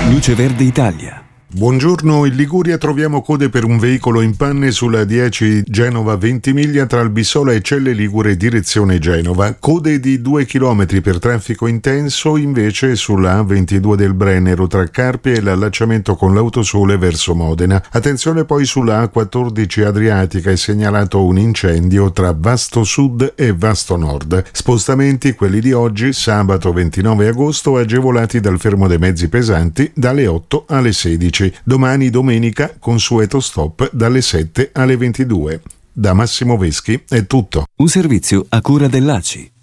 Luce Verde Italia. Buongiorno, in Liguria troviamo code per un veicolo in panne sulla 10 Genova-Ventimiglia tra Albissola e Celle Ligure direzione Genova. Code di 2 km per traffico intenso invece sulla A22 del Brennero tra Carpia e l'allacciamento con l'Autosole verso Modena. Attenzione poi sulla A14 Adriatica, è segnalato un incendio tra Vasto Sud e Vasto Nord. Spostamenti quelli di oggi, sabato 29 agosto, agevolati dal fermo dei mezzi pesanti dalle 8 alle 16. Domani domenica consueto stop dalle 7 alle 22. Da Massimo Veschi è tutto. Un servizio a cura dell'ACI.